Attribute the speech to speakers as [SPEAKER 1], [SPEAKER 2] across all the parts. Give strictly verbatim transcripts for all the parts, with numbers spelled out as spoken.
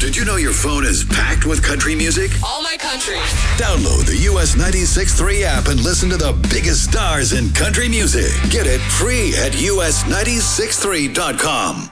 [SPEAKER 1] Did you know your phone is packed with country music?
[SPEAKER 2] All my country.
[SPEAKER 1] Download the U S ninety-six point three app and listen to the biggest stars in country music. Get it free at U S nine six three dot com.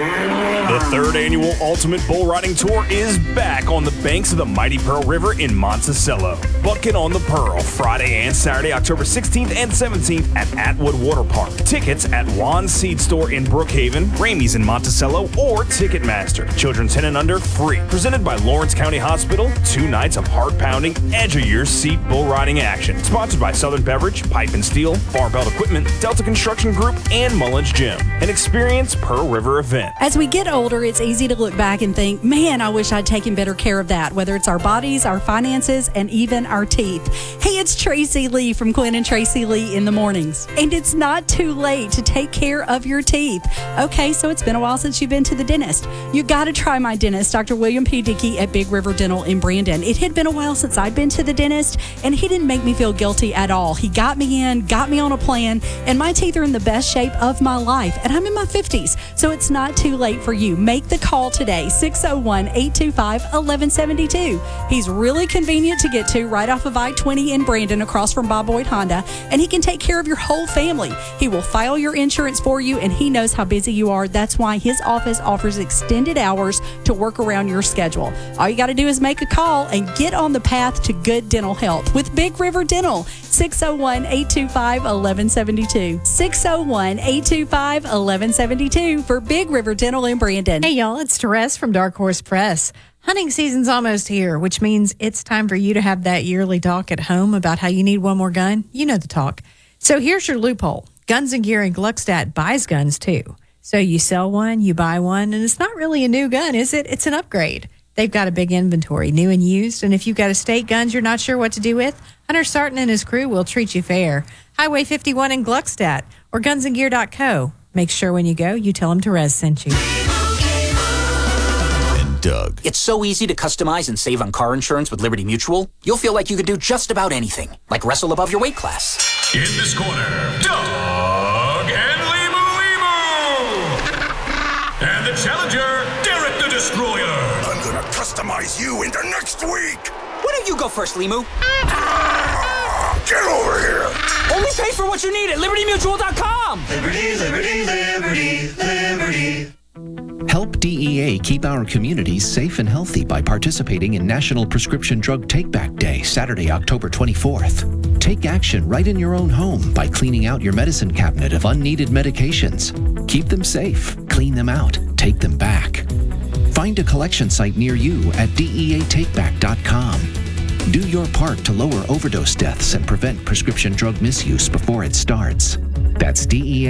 [SPEAKER 3] The third annual Ultimate Bull Riding Tour is back on the banks of the mighty Pearl River in Monticello. Bucket on the Pearl, Friday and Saturday, October sixteenth and seventeenth at Atwood Water Park. Tickets at Juan's Seed Store in Brookhaven, Ramey's in Monticello, or Ticketmaster. Children ten and under, free. Presented by Lawrence County Hospital, two nights of heart-pounding, edge-of-your-seat bull riding action. Sponsored by Southern Beverage, Pipe and Steel, Barbell Equipment, Delta Construction Group, and Mullins Gym. An Experience Pearl River event.
[SPEAKER 4] As we get older, it's easy to look back and think, man, I wish I'd taken better care of that, whether it's our bodies, our finances, and even our teeth. Hey, it's Tracy Lee from Quinn and Tracy Lee in the Mornings. And it's not too late to take care of your teeth. Okay, so it's been a while since you've been to the dentist. You got to try my dentist, Doctor William P. Dickey at Big River Dental in Brandon. It had been a while since I'd been to the dentist, and he didn't make me feel guilty at all. He got me in, got me on a plan, and my teeth are in the best shape of my life. And I'm in my fifties, so it's not too late for you. Make the call today, six oh one, eight two five, one one seven two. He's really convenient to get to right off of I twenty in Brandon across from Bob Boyd Honda, and he can take care of your whole family. He will file your insurance for you, and he knows how busy you are. That's why his office offers extended hours to work around your schedule. All you got to do is make a call and get on the path to good dental health with Big River Dental. six oh one, eight two five, one one seven two. six oh one, eight two five, one one seven two for Big River Dental in Brandon.
[SPEAKER 5] Hey, y'all, it's Therese from Dark Horse Press. Hunting season's almost here, which means it's time for you to have that yearly talk at home about how you need one more gun. You know the talk. So here's your loophole. Guns and Gear in Gluckstadt buys guns, too. So you sell one, you buy one, and it's not really a new gun, is it? It's an upgrade. They've got a big inventory, new and used, and if you've got estate guns you're not sure what to do with, Hunter Sarton and his crew will treat you fair. Highway fifty-one in Gluckstadt or guns and gear dot co. Make sure when you go, you tell them Therese sent you.
[SPEAKER 6] Doug.
[SPEAKER 7] It's so easy to customize and save on car insurance with Liberty Mutual. You'll feel like you can do just about anything, like wrestle above your weight class.
[SPEAKER 8] In this corner, Doug and Limu Limu. And the challenger, Derek the Destroyer.
[SPEAKER 9] I'm gonna customize you into next week.
[SPEAKER 7] Why don't you go first, Limu?
[SPEAKER 9] Ah, get over here.
[SPEAKER 7] Only pay for what you need at liberty mutual dot com.
[SPEAKER 10] Liberty, liberty, liberty, liberty.
[SPEAKER 11] Help D E A keep our communities safe and healthy by participating in National Prescription Drug Take-Back Day, Saturday, October twenty-fourth. Take action right in your own home by cleaning out your medicine cabinet of unneeded medications. Keep them safe, clean them out, take them back. Find a collection site near you at D E A take back dot com. Do your part to lower overdose deaths and prevent prescription drug misuse before it starts. That's D E A